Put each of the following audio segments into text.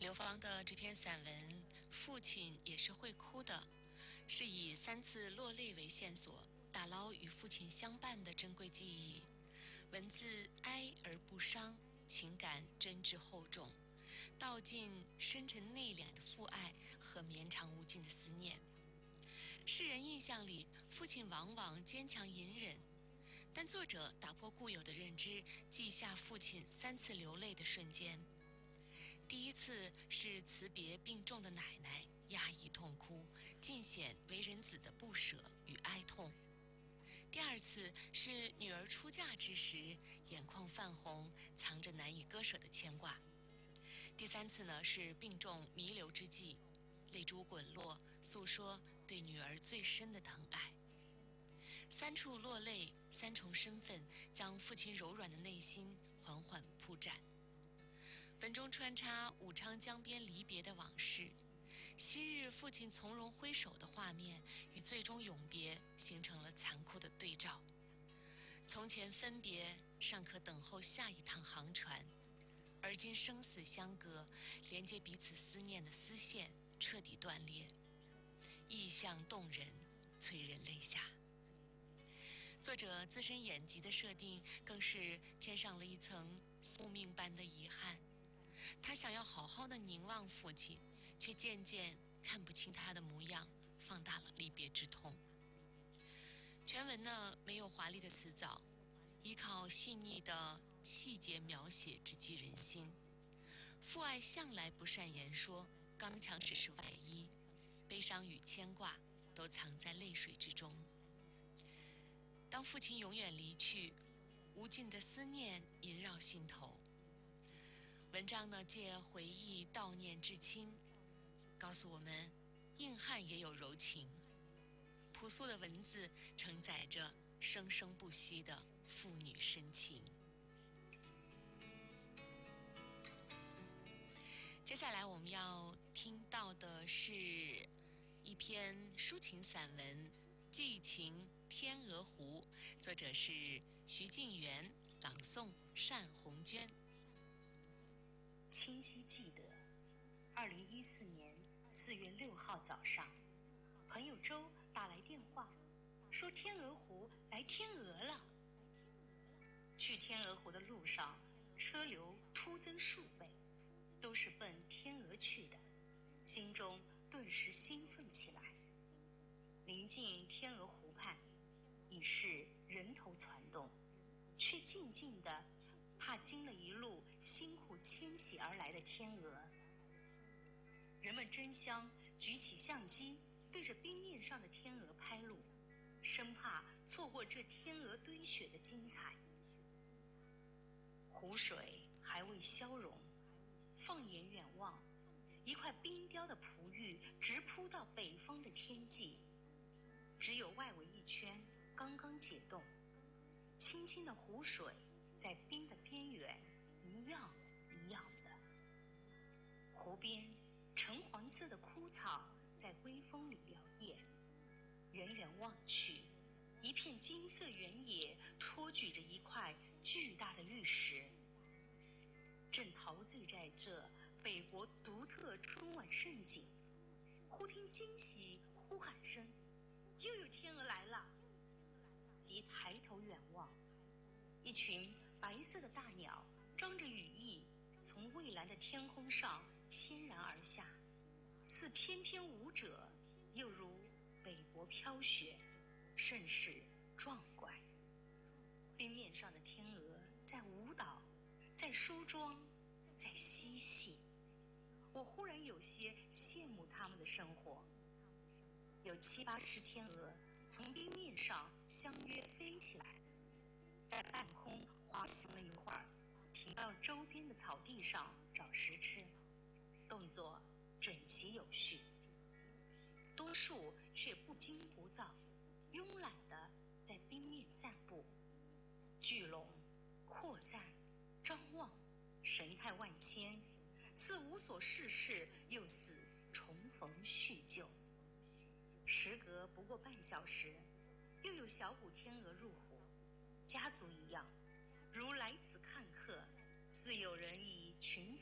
刘芳的这篇散文《父亲也是会哭的》，是以3次落泪为线索，打捞与父亲相伴的珍贵记忆。文字哀而不伤，情感真挚厚重，道尽深沉内敛的父爱和绵长无尽的思念。世人印象里，父亲往往坚强隐忍，但作者打破固有的认知，记下父亲3次流泪的瞬间。第1次是辞别病重的奶奶，压抑痛哭，尽显为人子的不舍与哀痛。第2次是女儿出嫁之时，眼眶泛红，藏着难以割舍的牵挂。第3次呢，是病重弥留之际，泪珠滚落，诉说对女儿最深的疼爱。3处落泪，3重身份，将父亲柔软的内心缓缓铺展。文中穿插武昌江边离别的往事，昔日父亲从容挥手的画面与最终永别形成了残酷的对照。从前分别尚可等候下一趟航船，而今生死相隔，连接彼此思念的丝线彻底断裂，意象动人，催人泪下。作者自身演技的设定更是添上了一层宿命般的遗憾。他想要好好的凝望父亲，却渐渐看不清他的模样，放大了离别之痛。全文呢，没有华丽的词藻，依靠细腻的细节描写直击人心。父爱向来不善言说，刚强只是外衣，悲伤与牵挂都藏在泪水之中。当父亲永远离去，无尽的思念萦绕心头。文章呢，借回忆悼念至亲，告诉我们硬汉也有柔情。朴素的文字承载着生生不息的父女深情。接下来我们要听到的是一篇抒情散文《寄情天鹅湖》，作者是徐静媛，朗诵单红娟。 清晰记得2014年4月6号早上，朋友周打来电话，说天鹅湖来天鹅了。去天鹅湖的路上，车流突增数倍，都是奔天鹅去的，心中顿时兴奋起来。临近天鹅湖畔，已是人头攒动，却静静地怕惊了一路辛苦迁徙而来的天鹅。人们争相举起相机，对着冰面上的天鹅拍录，生怕错过这天鹅堆雪的精彩。湖水还未消融，放眼远望，一块冰雕的璞玉直扑到北方的天际，只有外围一圈刚刚解冻，清清的湖水在冰的边缘一样一样的。湖边橙黄色的枯草在微风里摇曳，远远望去，一片金色原野托举着一块巨大的玉石。正陶醉在这北国独特春晚盛景，忽听惊喜呼喊声，又有天鹅来了！即抬头远望，一群白色的大鸟张着羽翼，从蔚蓝的天空上翩然而下，似翩翩舞者，又如北国飘雪，甚是壮观。冰面上的天鹅在舞蹈，在梳妆，在嬉戏。我忽然有些羡慕它们的生活。有7、8只天鹅从冰面上相约飞起来，在半空滑行了一会儿，停到周边的草地上找食吃，动作整齐有序。多数却不惊不躁，慵懒地在冰面散步，聚拢、扩散、张望，神态万千，似无所事事，又似重逢叙旧。时隔不过半小时，又有小股天鹅入湖，家族一样，如来此看客，似有人以群分的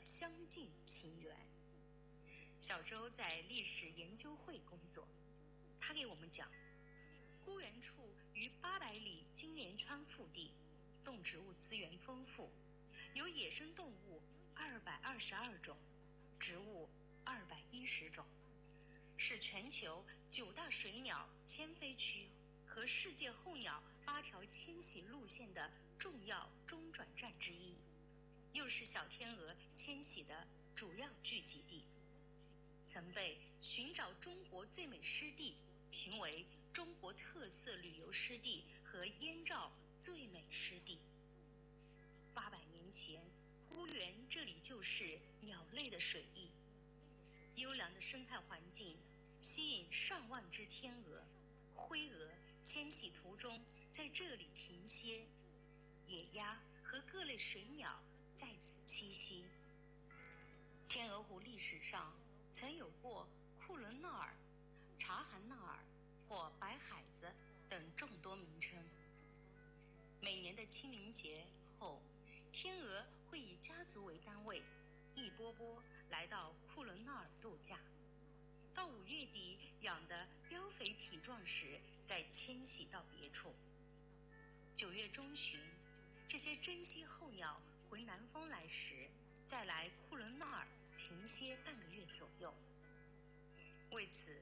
相近情缘。小周在历史研究会工作，他给我们讲，孤园处于800里金莲川腹地，动植物资源丰富，有野生动物222种，植物210种，是全球9大水鸟迁飞区和世界候鸟8条迁徙路线的重要中转站之一，又是小天鹅迁徙的主要聚集地，曾被寻找中国最美湿地评为中国特色旅游湿地和燕赵最美湿地。800年前，孤园这里就是鸟类的水域，优良的生态环境吸引上万只天鹅、灰鹅迁徙途中在这里停歇，野鸭和各类水鸟在此栖息。天鹅湖历史上曾有过库伦纳尔、察罕纳尔或白海子等众多名称。每年的清明节后，天鹅会以家族为单位，一波波来到库伦纳尔度假，到5月底养得膘肥体壮时，再迁徙到别处。9月中旬，这些珍稀候鸟回南方来时，再来库伦纳尔停歇半个月左右。为此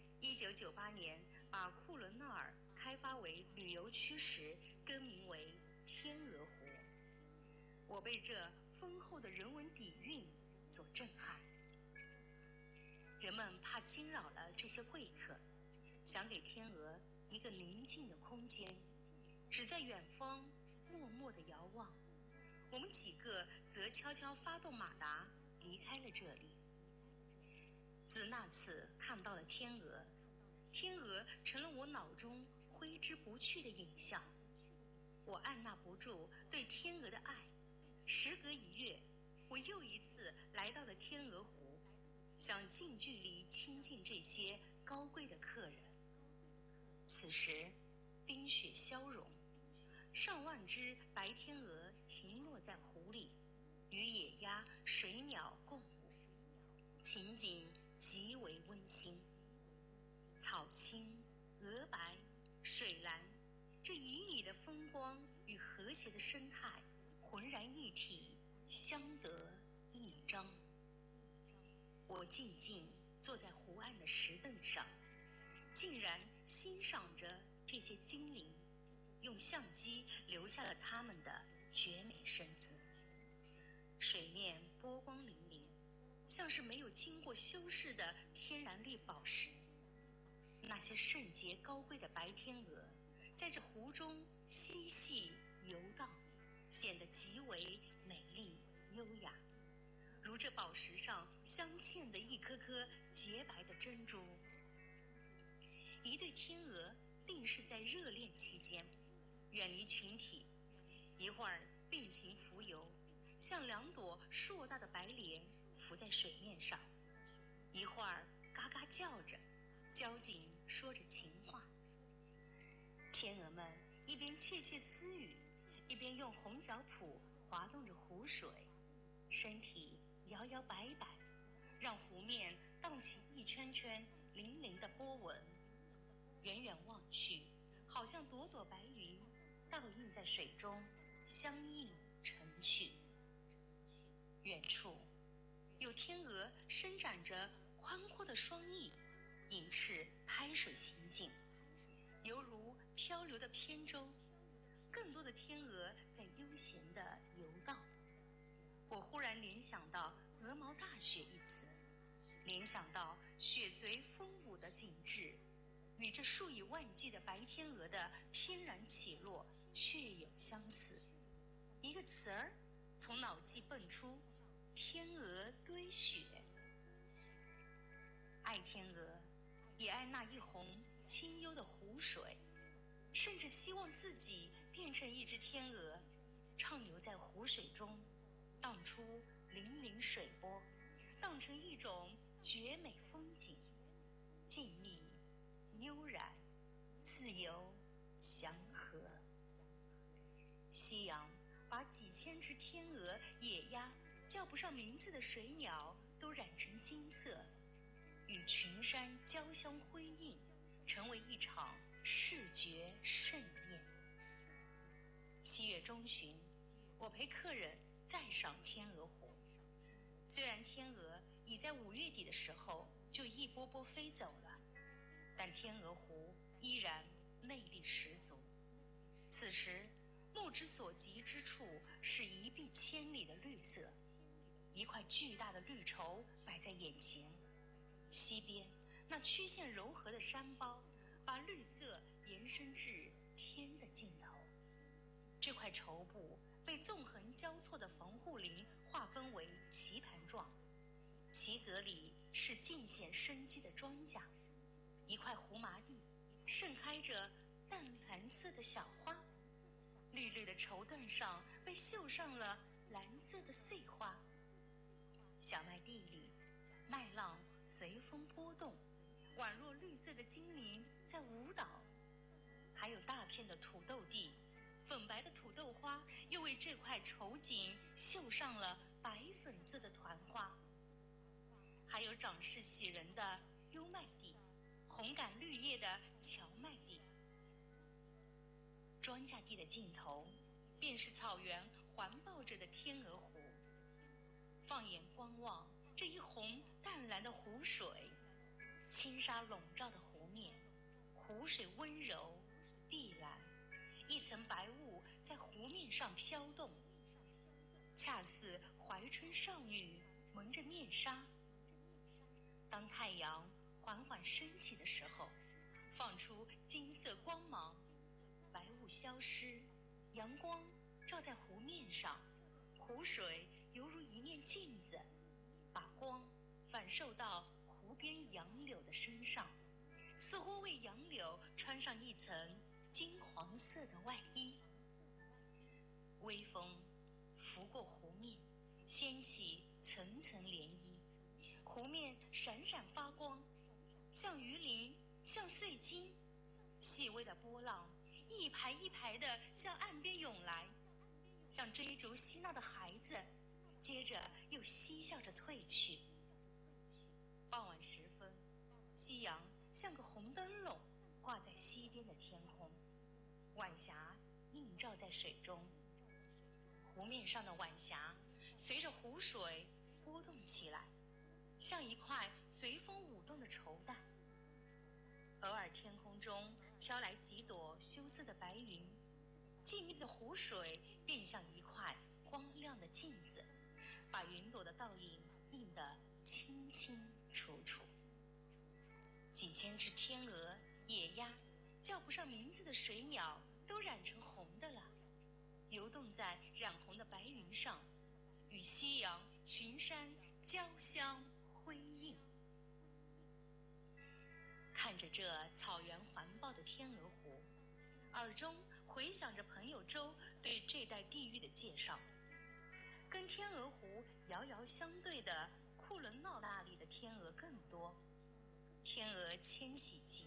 ，1998年把库伦纳尔开发为旅游区时，更名为天鹅湖。我被这丰厚的人文底蕴所震撼。人们怕惊扰了这些贵客，想给天鹅一个宁静的空间，只在远方默默地遥望。我们几个则悄悄发动马达离开了这里。自那次看到了天鹅，天鹅成了我脑中挥之不去的影像。我按捺不住对天鹅的爱，时隔1月，我又一次来到了天鹅湖，想近距离亲近这些高贵的客人。此时冰雪消融，上万只白天鹅停落在湖里，与野鸭、水鸟共舞，情景极为温馨。草青、鹅白、水蓝，这旖旎的风光与和谐的生态浑然一体，相得益彰。我静静坐在湖岸的石凳上，竟然欣赏着这些精灵，用相机留下了它们的绝美身姿。水面波光粼粼，像是没有经过修饰的天然绿宝石。那些圣洁高贵的白天鹅在这湖中嬉戏游荡，显得极为美丽优雅，如这宝石上镶嵌的一颗颗洁白的珍珠。一对天鹅定是在热恋期间，远离群体，一会儿并行浮游，像2朵硕大的白莲浮在水面上，一会儿嘎嘎叫着，交颈说着情话。天鹅们一边窃窃私语，一边用红脚蹼滑动着湖水，身体摇摇摆摆，让湖面荡起一圈圈粼粼的波纹。远远望去，好像朵朵白云倒映在水中，相映成趣。远处有天鹅伸展着宽阔的双翼，引翅拍水行进，犹如漂流的扁舟。更多的天鹅在悠闲地游荡。我忽然联想到鹅毛大雪一词，联想到雪随风舞的景致，与这数以万计的白天鹅的翩然起落确有相似。一个词儿从脑际蹦出：天鹅堆雪。爱天鹅，也爱那一泓清幽的湖水，甚至希望自己变成一只天鹅，畅游在湖水中，荡出粼粼水波，荡成一种绝美风景，静谧、悠然、自由、祥和。夕阳把几千只天鹅、野鸭叫不上名字的水鸟都染成金色，与群山交相辉映，成为一场视觉盛宴。7月中旬，我陪客人再上天鹅湖。虽然天鹅已在5月底的时候就一波波飞走了，但天鹅湖依然魅力十足。此时目之所及之处是一碧千里的绿色，一块巨大的绿绸摆在眼前，西边那曲线柔和的山包把绿色延伸至天的尽头。这块绸布被纵横交错的防护林划分为棋盘状，棋格里是尽显生机的庄稼，一块胡麻地盛开着淡蓝色的小花，绿绿的绸缎上被绣上了蓝色的碎花。小麦地里，麦浪随风波动，宛若绿色的精灵在舞蹈。还有大片的土豆地，粉白的土豆花又为这块绸锦绣上了白粉色的团花。还有长势喜人的优麦地，红杆绿叶的荞麦地。庄稼地的尽头，便是草原环抱着的天鹅湖。放眼观望，这一红淡蓝的湖水，轻纱笼罩的湖面，湖水温柔碧蓝，一层白雾在湖面上飘动，恰似怀春少女蒙着面纱。当太阳缓缓升起的时候，放出金色光芒，白雾消失，阳光照在湖面上，湖水犹如一面镜子，把光反射到湖边杨柳的身上，似乎为杨柳穿上一层金黄色的外衣。微风拂过湖面，掀起层层涟漪，湖面闪闪发光，像鱼鳞，像碎金。细微的波浪一排一排地向岸边涌来，像追逐嬉闹的孩子，接着又嬉笑着退去。傍晚时分，夕阳像个红灯笼挂在西边的天空，晚霞映照在水中。湖面上的晚霞随着湖水波动起来，像一块随风舞动的绸带。偶尔天空中飘来几朵羞涩的白云，静谧的湖水便像一块光亮的镜子，把云朵的倒影映得清清楚楚。几千只天鹅、野鸭，叫不上名字的水鸟都染成红的了，游动在染红的白云上，与夕阳、群山交相辉映。看着这草原环抱的天鹅湖，耳中回响着朋友周对这带地域的介绍。跟天鹅湖遥遥相对的库伦闹那里的天鹅更多。天鹅迁徙季，